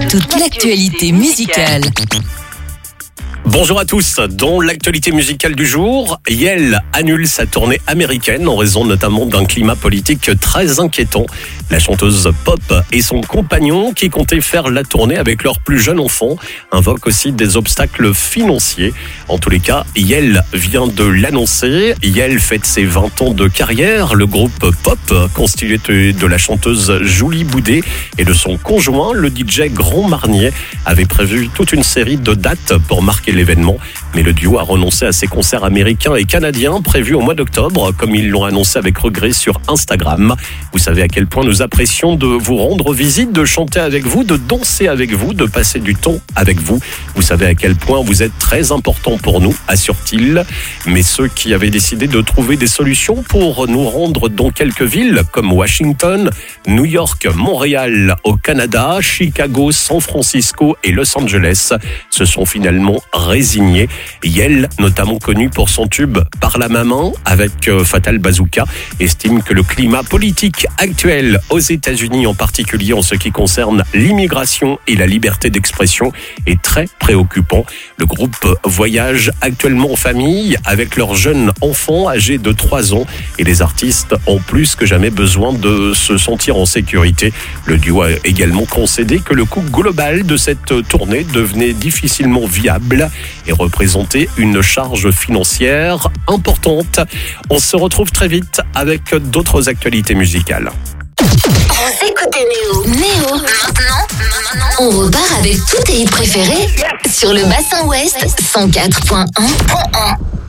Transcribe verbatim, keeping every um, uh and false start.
toute l'actualité musicale. Bonjour à tous. Dans l'actualité musicale du jour, Yel annule sa tournée américaine en raison notamment d'un climat politique très inquiétant. La chanteuse pop et son compagnon, qui comptaient faire la tournée avec leur plus jeune enfant, invoquent aussi des obstacles financiers. En tous les cas, Yel vient de l'annoncer. Yel fête ses vingt ans de carrière. Le groupe pop, constitué de la chanteuse Julie Boudet et de son conjoint, le D J Grand Marnier, avait prévu toute une série de dates pour marquer l'événement. Mais le duo a renoncé à ses concerts américains et canadiens prévus au mois d'octobre, comme ils l'ont annoncé avec regret sur Instagram. Vous savez à quel point nous apprécions de vous rendre visite, de chanter avec vous, de danser avec vous, de passer du temps avec vous. Vous savez à quel point vous êtes très important pour nous, assure-t-il. Mais ceux qui avaient décidé de trouver des solutions pour nous rendre dans quelques villes comme Washington, New York, Montréal au Canada, Chicago, San Francisco et Los Angeles se sont finalement résignés. Yel, notamment connu pour son tube Par la maman avec Fatal Bazooka, estime que le climat politique actuel aux États-Unis, en particulier en ce qui concerne l'immigration et la liberté d'expression, est très préoccupant. Le groupe voyage actuellement en famille avec leurs jeunes enfants âgés de trois ans et les artistes ont plus que jamais besoin de se sentir en sécurité. Le duo a également concédé que le coût global de cette tournée devenait difficilement viable et représentait une charge financière importante. On se retrouve très vite avec d'autres actualités musicales. Vous écoutez Néo. Néo. Maintenant, maintenant, on repart avec tous tes hits préférés sur le bassin ouest cent quatre point un.